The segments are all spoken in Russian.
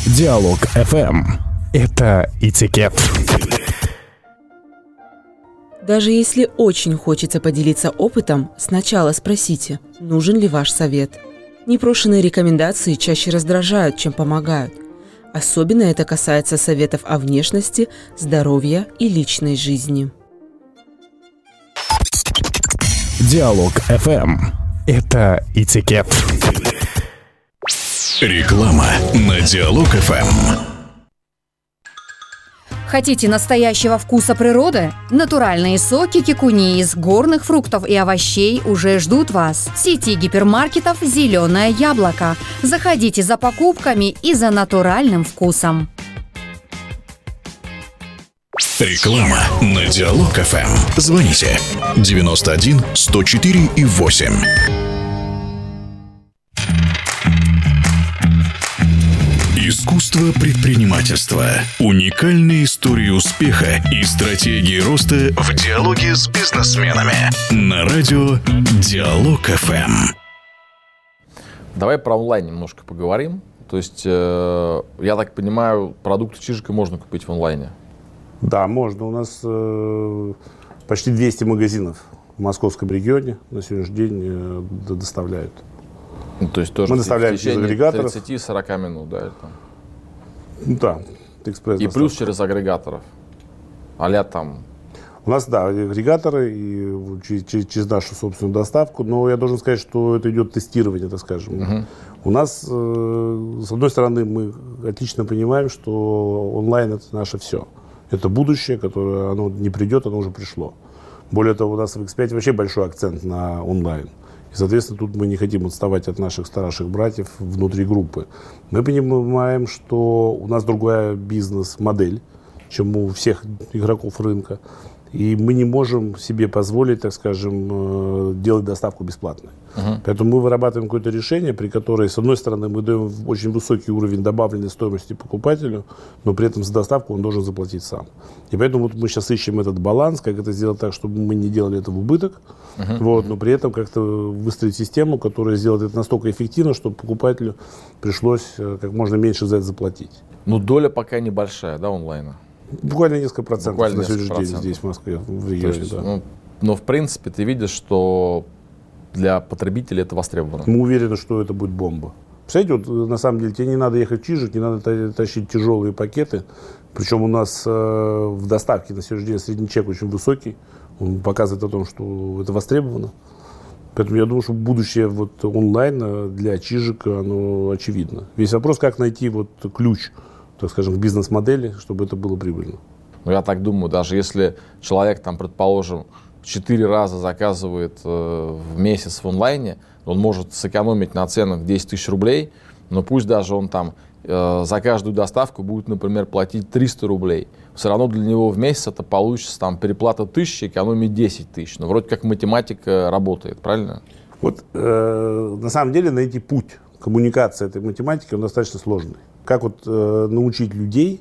Диалог FM. Это этикет. Даже если очень хочется поделиться опытом, сначала спросите, нужен ли ваш совет. Непрошенные рекомендации чаще раздражают, чем помогают. Особенно это касается советов о внешности, здоровье и личной жизни. Диалог FM. Это этикет. Реклама на Диалог FM. Хотите настоящего вкуса природы? Натуральные соки кикуни из горных фруктов и овощей уже ждут вас. В сети гипермаркетов «Зеленое яблоко». Заходите за покупками и за натуральным вкусом. Реклама на Диалог FM. Звоните 91 104 и 8. Искусство предпринимательства. Уникальные истории успеха и стратегии роста в диалоге с бизнесменами. На радио Диалог FM. Давай про онлайн немножко поговорим. То есть, я так понимаю, продукты Чижика можно купить в онлайне? Да, можно. У нас почти 200 магазинов в московском регионе на сегодняшний день доставляют. Ну, то есть тоже мы доставляем в течение через агрегаторов. 30-40 минут, да? Это? Да, экспресс. И плюс через агрегаторов. А-ля там. У нас, да, агрегаторы и через нашу собственную доставку, но я должен сказать, что это идет тестирование, так скажем. У нас, с одной стороны, мы отлично понимаем, что онлайн – это наше все. Это будущее, которое оно не придет, оно уже пришло. Более того, у нас в X5 вообще большой акцент на онлайн. И, соответственно, тут мы не хотим отставать от наших старших братьев внутри группы. Мы понимаем, что у нас другая бизнес-модель, чем у всех игроков рынка. И мы не можем себе позволить, так скажем, делать доставку бесплатной. Поэтому мы вырабатываем какое-то решение, при которой, с одной стороны, мы даем очень высокий уровень добавленной стоимости покупателю, но при этом за доставку он должен заплатить сам. И поэтому вот мы сейчас ищем этот баланс, как это сделать так, чтобы мы не делали это в убыток, но при этом как-то выстроить систему, которая сделает это настолько эффективно, чтобы покупателю пришлось как можно меньше за это заплатить. Ну, доля пока небольшая, да, онлайна? Буквально несколько процентов Буквально на сегодняшний день здесь, в Москве, в регионе. Есть, да. Но, в принципе, ты видишь, что для потребителей это востребовано. Мы уверены, что это будет бомба. Представляете, вот, на самом деле, тебе не надо ехать в Чижик, не надо тащить тяжелые пакеты. Причем у нас в доставке на сегодняшний день средний чек очень высокий. Он показывает о том, что это востребовано. Поэтому я думаю, что будущее вот онлайна для Чижика, оно очевидно. Весь вопрос, как найти вот ключ, так скажем, к бизнес-модели, чтобы это было прибыльно. Ну, я так думаю, даже если человек, там, предположим, 4 раза заказывает в месяц в онлайне, он может сэкономить на ценах 10 тысяч рублей, но пусть даже он там за каждую доставку будет, например, платить 300 рублей. Все равно для него в месяц это получится там, переплата 1000, экономить 10 тысяч. Но вроде как математика работает, правильно? Вот на самом деле найти путь коммуникации этой математики, он достаточно сложный. Как вот научить людей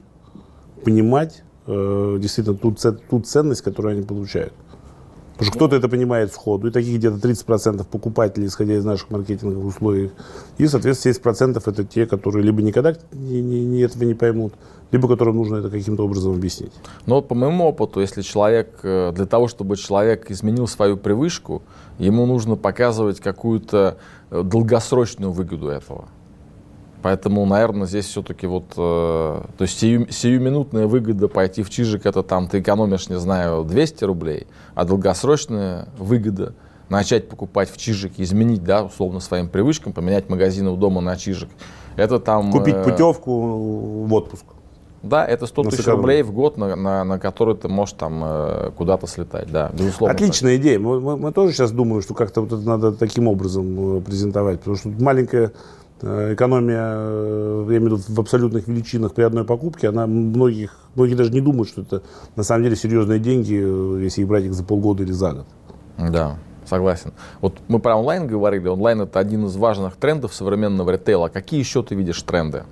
понимать действительно ту ценность, которую они получают. Потому что кто-то это понимает сходу, и таких где-то 30% покупателей, исходя из наших маркетинговых условий, и, соответственно, 70% это те, которые либо никогда этого не поймут, либо которым нужно это каким-то образом объяснить. Но вот по моему опыту, если человек, для того, чтобы человек изменил свою привычку, ему нужно показывать какую-то долгосрочную выгоду этого. Поэтому, наверное, здесь все-таки вот, то есть сиюминутная выгода пойти в Чижик, это там ты экономишь, не знаю, 200 рублей, а долгосрочная выгода начать покупать в Чижик, изменить, да, условно, своим привычкам, поменять магазины у дома на Чижик, это там... Купить путевку в отпуск. Да, это 100 тысяч рублей в год, на который ты можешь там куда-то слетать, да, безусловно. Отличная идея. Мы тоже сейчас думаем, что как-то вот это надо таким образом презентовать, потому что маленькая экономия, я имею в виду, в абсолютных величинах при одной покупке, она многие даже не думают, что это на самом деле серьезные деньги, если их брать их за полгода или за год. Да, согласен. Вот мы про онлайн говорили. Онлайн — это один из важных трендов современного ритейла. Какие еще ты видишь тренды?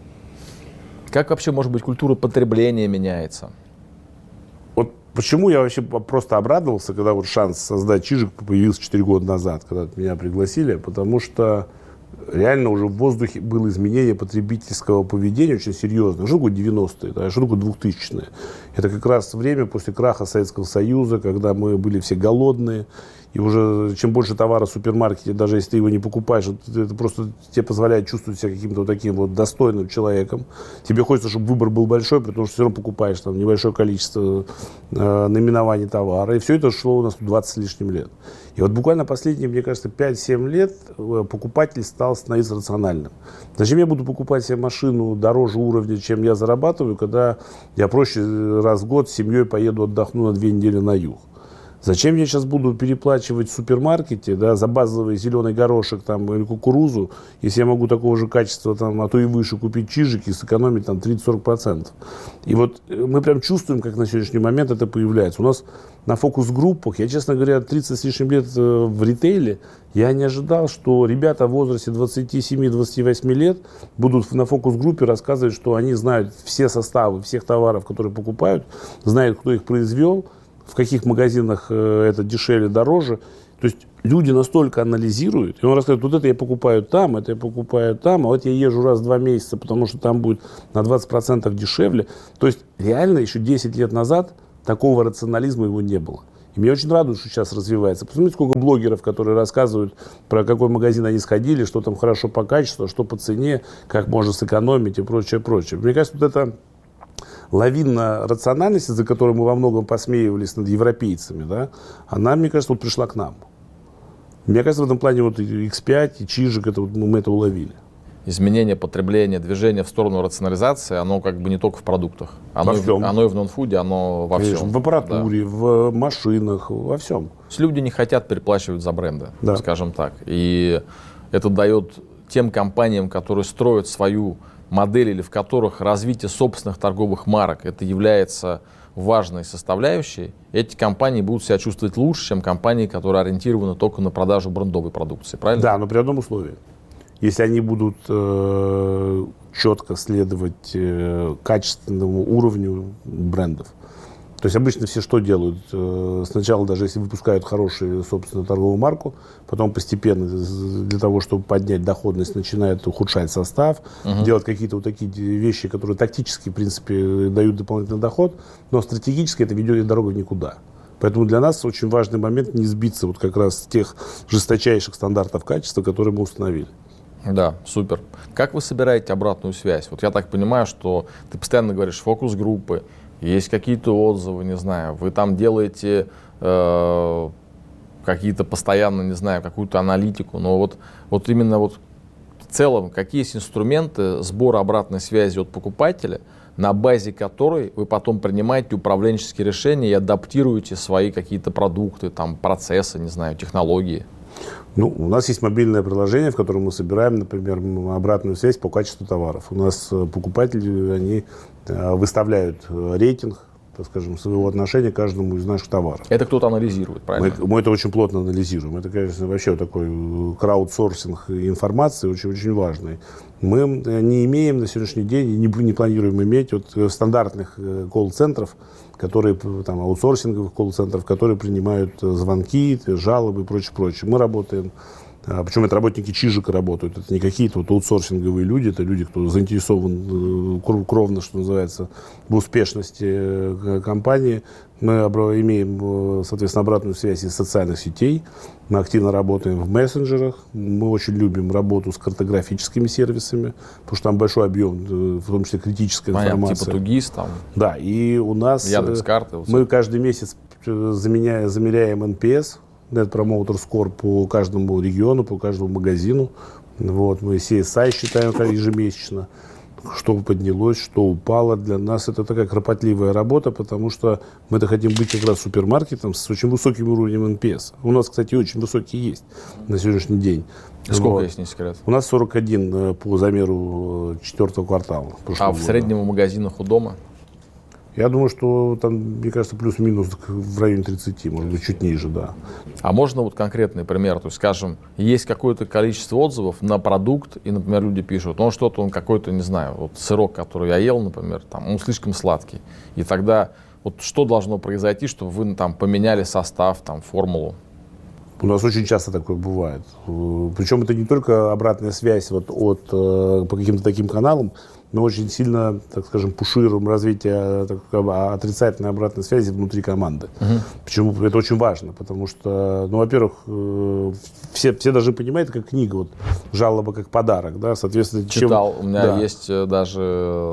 Как вообще, может быть, культура потребления меняется? Вот почему я вообще просто обрадовался, когда вот шанс создать Чижик появился 4 года назад, когда меня пригласили, потому что реально уже в воздухе было изменение потребительского поведения очень серьезное. Что такое 90-е, да, что такое 2000-е? Это как раз время после краха Советского Союза, когда мы были все голодные. И уже чем больше товара в супермаркете, даже если ты его не покупаешь, это просто тебе позволяет чувствовать себя каким-то вот таким вот достойным человеком. Тебе хочется, чтобы выбор был большой, потому что все равно покупаешь там небольшое количество наименований товара. И все это шло у нас 20 с лишним лет. И вот буквально последние, мне кажется, 5-7 лет покупатель стал становиться рациональным. Зачем я буду покупать себе машину дороже уровня, чем я зарабатываю, когда я проще раз в год с семьей поеду отдохну на 2 недели на юг? Зачем я сейчас буду переплачивать в супермаркете, да, за базовый зеленый горошек там, или кукурузу, если я могу такого же качества, там, а то и выше купить чижики и сэкономить там, 30-40%? И вот мы прям чувствуем, как на сегодняшний момент это появляется. У нас на фокус-группах, я, честно говоря, 30 с лишним лет в ритейле, я не ожидал, что ребята в возрасте 27-28 лет будут на фокус-группе рассказывать, что они знают все составы всех товаров, которые покупают, знают, кто их произвел, в каких магазинах это дешевле, дороже. То есть люди настолько анализируют, и он рассказывает, вот это я покупаю там, это я покупаю там, а вот я езжу раз в 2 месяца, потому что там будет на 20% дешевле. То есть реально еще 10 лет назад такого рационализма его не было. И меня очень радует, что сейчас развивается. Посмотрите, сколько блогеров, которые рассказывают, про какой магазин они сходили, что там хорошо по качеству, что по цене, как можно сэкономить и прочее, прочее. Мне кажется, вот это лавина рациональности, за которой мы во многом посмеивались над европейцами, да, она, мне кажется, вот пришла к нам. Мне кажется, в этом плане вот X5 и Чижик, это, вот, мы это уловили. Изменение потребления, движение в сторону рационализации, оно как бы не только в продуктах. Оно и в нон-фуде, оно во Конечно, всем. В аппаратуре, да. В машинах, во всем. То есть люди не хотят переплачивать за бренды, да. скажем так. И это дает тем компаниям, которые строят свою модель или в которых развитие собственных торговых марок это является важной составляющей, эти компании будут себя чувствовать лучше, чем компании, которые ориентированы только на продажу брендовой продукции, правильно? Да, но при одном условии. Если они будут четко следовать качественному уровню брендов. То есть обычно все что делают? Сначала, даже если выпускают хорошую собственную торговую марку, потом постепенно для того, чтобы поднять доходность, начинают ухудшать состав, делать какие-то вот такие вещи, которые тактически, в принципе, дают дополнительный доход, но стратегически это ведет дорогу в никуда. Поэтому для нас очень важный момент не сбиться вот как раз с тех жесточайших стандартов качества, которые мы установили. Да, супер. Как вы собираете обратную связь? Вот я так понимаю, что ты постоянно говоришь фокус-группы, есть какие-то отзывы, не знаю, вы там делаете какие-то постоянно, не знаю, какую-то аналитику, но вот именно вот в целом, какие есть инструменты сбора обратной связи от покупателя, на базе которой вы потом принимаете управленческие решения и адаптируете свои какие-то продукты, там, процессы, не знаю, технологии? Ну, у нас есть мобильное приложение, в котором мы собираем, например, обратную связь по качеству товаров. У нас покупатели, они выставляют рейтинг, так скажем, своего отношения к каждому из наших товаров. Это кто-то анализирует, правильно? Мы это очень плотно анализируем. Это, конечно, вообще такой краудсорсинг информации очень важный. Мы не имеем на сегодняшний день и не планируем иметь вот стандартных колл-центров, которые, там, аутсорсинговых колл-центров, которые принимают звонки, жалобы и прочее. Мы работаем, причем это работники Чижика работают, это не какие-то вот аутсорсинговые люди, это люди, кто заинтересован кровно, что называется, в успешности компании. Мы имеем, соответственно, обратную связь из социальных сетей, мы активно работаем в мессенджерах, мы очень любим работу с картографическими сервисами, потому что там большой объем, в том числе критическая информация. Типа Тугис там. Да, и у нас Яндекс.Карты. Мы каждый месяц замеряем NPS, Net Promoter Score по каждому региону, по каждому магазину. Вот, мы CSI считаем ежемесячно, что поднялось, что упало. Для нас это такая кропотливая работа, потому что мы-то хотим быть как раз супермаркетом с очень высоким уровнем NPS. У нас, кстати, очень высокий есть на сегодняшний день. Сколько, если не секрет? У нас 41 по замеру 4-го квартала. А в среднем в магазинах у дома? Я думаю, что там, мне кажется, плюс-минус в районе 30, может быть, чуть ниже, да. А можно вот конкретный пример? То есть, скажем, есть какое-то количество отзывов на продукт, и, например, люди пишут, он какой-то, не знаю, вот сырок, который я ел, например, там, он слишком сладкий. И тогда вот что должно произойти, чтобы вы там поменяли состав, там, формулу? У нас очень часто такое бывает. Причем это не только обратная связь вот по каким-то таким каналам, мы очень сильно, так скажем, пушируем развитие отрицательной обратной связи внутри команды. Почему? Это очень важно, потому что, ну, во-первых, все должны понимать, это как книга, вот, жалоба как подарок, да, соответственно. Читал, у меня есть даже,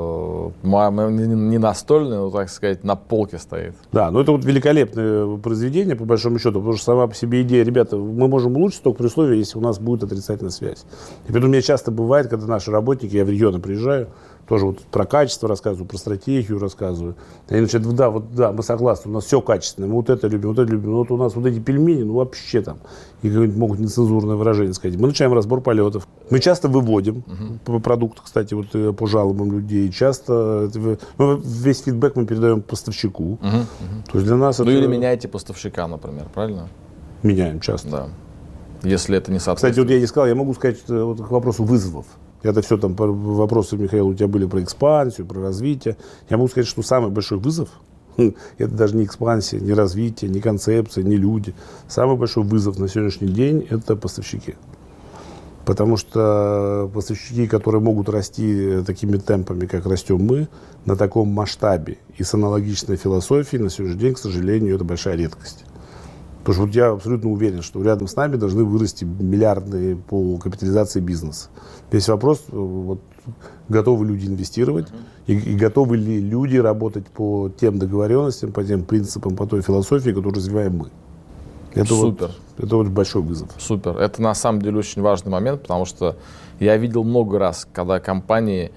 не настольный, но, так сказать, на полке стоит. Да, но это вот великолепное произведение, по большому счету, потому что сама по себе идея, ребята, мы можем улучшить только при условии, если у нас будет отрицательная связь. И поэтому у меня часто бывает, когда наши работники, я в регионы приезжаю, тоже вот про качество рассказываю, про стратегию рассказываю. Они начинают, да, мы согласны, у нас все качественное, мы вот это любим, но вот у нас вот эти пельмени, ну вообще там, и могут нецензурное выражение сказать. Мы начинаем разбор полетов. Мы часто выводим по продукту, кстати, вот по жалобам людей. Часто весь фидбэк мы передаем поставщику. То есть для нас ну это... или меняете поставщика, например, правильно? Меняем часто. Да. Если это не соответствует. Кстати, вот я не сказал, я могу сказать вот к вопросу вызовов. Это все там вопросы, Михаил, у тебя были про экспансию, про развитие. Я могу сказать, что самый большой вызов, это даже не экспансия, не развитие, не концепция, не люди. Самый большой вызов на сегодняшний день – это поставщики. Потому что поставщики, которые могут расти такими темпами, как растем мы, на таком масштабе и с аналогичной философией, на сегодняшний день, к сожалению, это большая редкость. Потому что вот я абсолютно уверен, что рядом с нами должны вырасти миллиардные по капитализации бизнеса. Весь вопрос, вот, готовы люди инвестировать, и готовы ли люди работать по тем договоренностям, по тем принципам, по той философии, которую развиваем мы. Это Супер. Это вот большой вызов. Супер. Это на самом деле очень важный момент, потому что я видел много раз, когда компании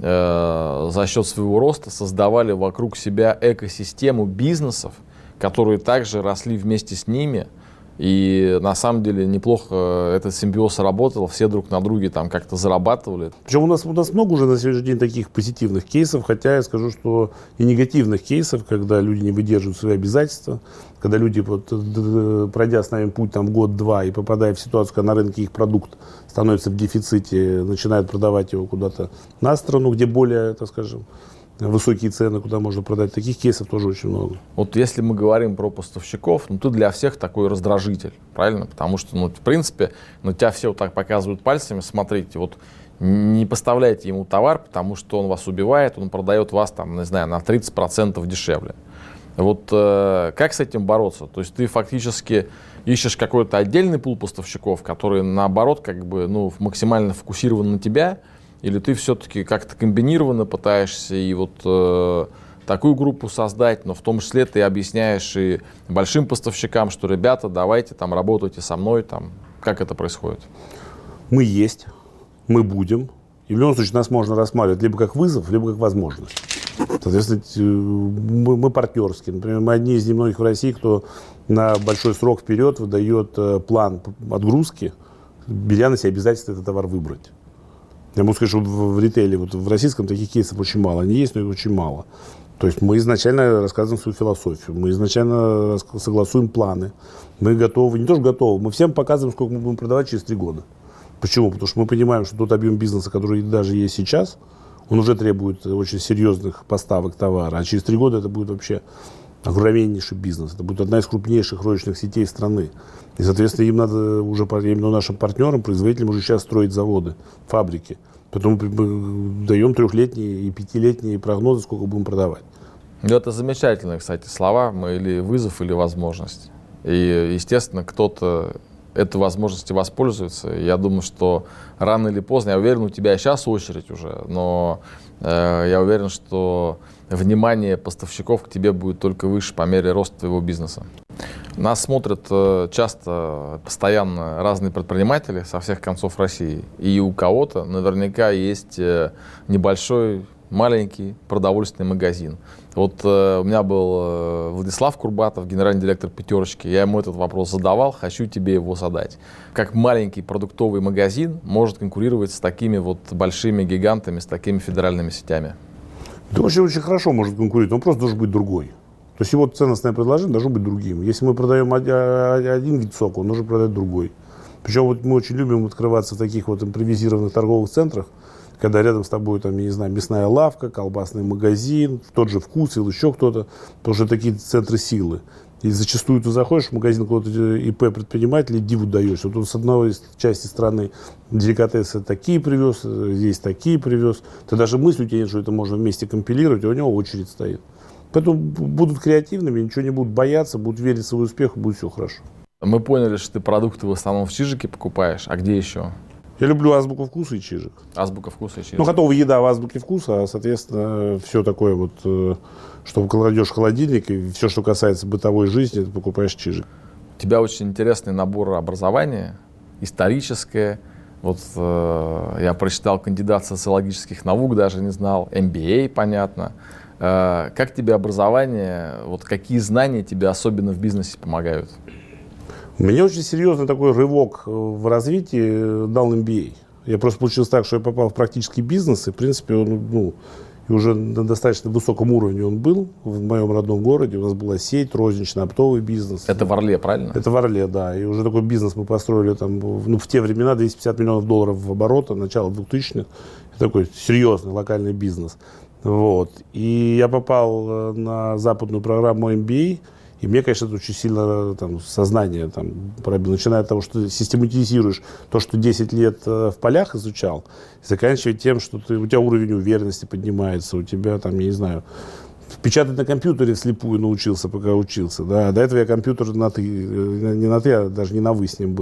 за счет своего роста создавали вокруг себя экосистему бизнесов, которые также росли вместе с ними. И на самом деле неплохо этот симбиоз работал, все друг на друге там как-то зарабатывали. Причем у нас много уже на сегодняшний день таких позитивных кейсов, хотя я скажу, что и негативных кейсов, когда люди не выдерживают свои обязательства, когда люди, вот, пройдя с нами путь там, год-два и попадая в ситуацию, когда на рынке их продукт становится в дефиците, начинают продавать его куда-то на страну, где более, так скажем, высокие цены, куда можно продать. Таких кейсов тоже очень много. Вот если мы говорим про поставщиков, ну ты для всех такой раздражитель, правильно? Потому что, ну, в принципе, ну, тебя все вот так показывают пальцами, смотрите, вот не поставляйте ему товар, потому что он вас убивает, он продает вас, там, не знаю, на 30% дешевле. Вот как с этим бороться? То есть ты фактически ищешь какой-то отдельный пул поставщиков, которые, наоборот, как бы, ну, максимально фокусированы на тебя, или ты все-таки как-то комбинированно пытаешься и вот такую группу создать, но в том числе ты объясняешь и большим поставщикам, что, ребята, давайте там работайте со мной, там, как это происходит? Мы есть, мы будем, и в любом случае нас можно рассматривать либо как вызов, либо как возможность. Соответственно, мы партнерские. Например, мы одни из немногих в России, кто на большой срок вперед выдает план отгрузки, беря на себя обязательство этот товар выбрать. Я могу сказать, что в ритейле, вот в российском таких кейсов очень мало. Они есть, но их очень мало. То есть мы изначально рассказываем свою философию, мы изначально согласуем планы. Мы готовы, не то что готовы, мы всем показываем, сколько мы будем продавать через 3 года. Почему? Потому что мы понимаем, что тот объем бизнеса, который даже есть сейчас, он уже требует очень серьезных поставок товара. А через 3 года это будет вообще огромнейший бизнес. Это будет одна из крупнейших розничных сетей страны. И, соответственно, им надо уже, именно нашим партнерам, производителям уже сейчас строить заводы, фабрики. Потом мы даем 3-летние и 5-летние прогнозы, сколько будем продавать. Это замечательные, кстати, слова, или вызов, или возможность. И, естественно, кто-то этой возможностью воспользуется. Я думаю, что рано или поздно, я уверен, у тебя сейчас очередь уже, но я уверен, что внимание поставщиков к тебе будет только выше по мере роста твоего бизнеса. Нас смотрят часто, постоянно разные предприниматели со всех концов России. И у кого-то наверняка есть небольшой, маленький продовольственный магазин. Вот у меня был Владислав Курбатов, генеральный директор «Пятерочки». Я ему этот вопрос задавал, хочу тебе его задать. Как маленький продуктовый магазин может конкурировать с такими вот большими гигантами, с такими федеральными сетями? Это очень хорошо может конкурировать, он просто должен быть другой. То есть его ценностное предложение должно быть другим. Если мы продаем один вид сока, он должен продать другой. Причем вот мы очень любим открываться в таких вот импровизированных торговых центрах, когда рядом с тобой, там, я не знаю, мясная лавка, колбасный магазин, тот же вкус или еще кто-то, потому что такие центры силы. И зачастую ты заходишь в магазин какого-то ИП предпринимателя, и диву даешься. Вот он с одной части страны деликатесы такие привез, здесь такие привез. Ты даже мысли у тебя нет, что это можно вместе компилировать, и у него очередь стоит. Поэтому будут креативными, ничего не будут бояться, будут верить в свой успех, и будет все хорошо. Мы поняли, что ты продукты в основном в Чижике покупаешь, а где еще? Я люблю азбуку вкуса и Чижик. Азбука вкуса и Чижик. Ну, готовая еда в азбуке вкуса, а, соответственно, все такое вот, что кладешь в холодильник, и все, что касается бытовой жизни, ты покупаешь Чижик. У тебя очень интересный набор образования, историческое. Вот я прочитал кандидат социологических наук, даже не знал, MBA, понятно. Как тебе образование, вот какие знания тебе особенно в бизнесе помогают? Мне очень серьезный такой рывок в развитии дал MBA. Я просто получилось так, что я попал в практический бизнес, и, в принципе, он, и уже на достаточно высоком уровне он был в моем родном городе. У нас была сеть, розничный, оптовый бизнес. Это в Орле, правильно? Это в Орле, да. И уже такой бизнес мы построили там, в те времена $250 миллионов в оборота, начало 2000-х. Такой серьезный локальный бизнес. Вот. И я попал на западную программу MBA. И мне, конечно, это очень сильно сознание пробило. Начиная от того, что ты систематизируешь то, что 10 лет в полях изучал, и заканчивая тем, что у тебя уровень уверенности поднимается, у тебя, я не знаю, печатать на компьютере вслепую научился, пока учился. Да. До этого я компьютер не на «ты», а даже не на «вы» с ним был.